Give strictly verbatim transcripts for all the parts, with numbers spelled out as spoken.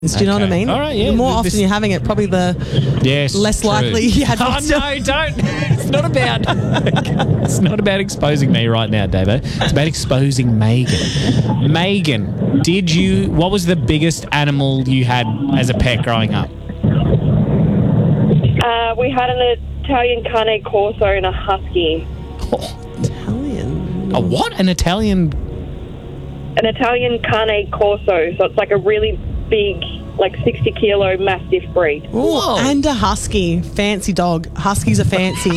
Do you know what I Okay. mean? All right, yeah. The more This- often you're having it, probably the Yes, less true. likely you had Oh foxtail. no, don't! It's not about. It's not about exposing me right now, Davo. It's about exposing Megan. Megan, did you? What was the biggest animal you had as a pet growing up? Uh, we had an Italian Cane Corso and a Husky. Italian. A what? An Italian? An Italian Cane Corso, so it's like a really big, like sixty kilo Mastiff breed. Whoa. And a husky. Fancy dog. Huskies are fancy.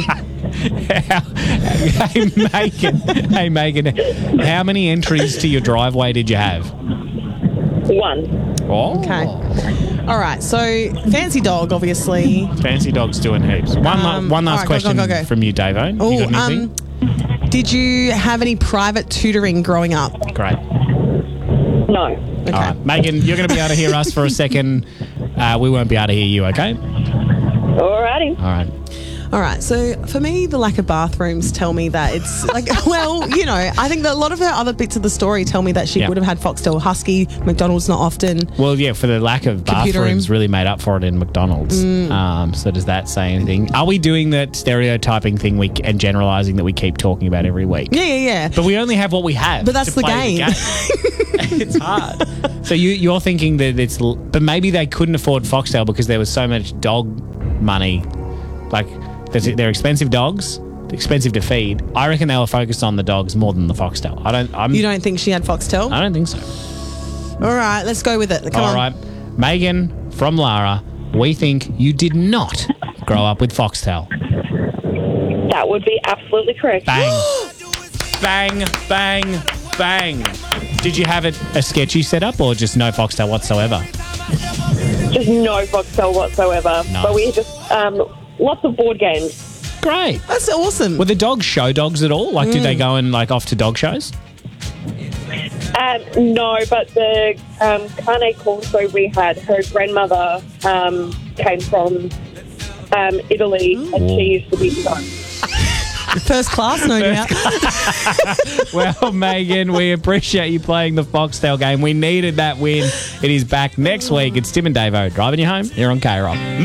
Hey Megan. Hey Megan. How many entries to your driveway did you have? One. Oh. Okay. All right. So, fancy dog, obviously. Fancy dogs doing heaps. One, la- Um, one all last right, go, question go, go, go. from you, Davo. You Oh, got anything? um, did you have any private tutoring growing up? Great. No. Okay. All right. Megan, you're going to be able to hear us for a second. Uh, we won't be able to hear you, okay? Alrighty. All right. All right. So for me, the lack of bathrooms tell me that it's like, well, you know, I think that a lot of her other bits of the story tell me that she Yeah. would have had Foxtel Husky, McDonald's not often. Well, yeah, for the lack of Computer bathrooms, room. really made up for it in McDonald's. Um, so does that say anything? Are we doing that stereotyping thing we, and generalising that we keep talking about every week? Yeah, yeah, yeah. But we only have what we have. But that's to the play game. It's hard. So you, you're thinking that it's... l- But maybe they couldn't afford Foxtel because there was so much dog money. Like, there's- they're expensive dogs, expensive to feed. I reckon they were focused on the dogs more than the Foxtel. I don't... I'm, You don't think she had Foxtel? I don't think so. All right, let's go with it. Come All on. right. Megan from Lara, we think you did not grow up with Foxtel. That would be absolutely correct. Bang. Bang, bang, bang. Did you have it a sketchy setup or just no Foxtel whatsoever? Just no Foxtel whatsoever. Nice. But we just, um, lots of board games. Great. That's awesome. Were the dogs show dogs at all? Like, did they go and like off to dog shows? Um, no, but the um, Cane Corso we had, her grandmother um, came from um, Italy, and she used to be so. First class, no doubt. Well, Megan, we appreciate you playing the Foxtel game. We needed that win. It is back next week. It's Tim and Davo driving you home here on K-Rock.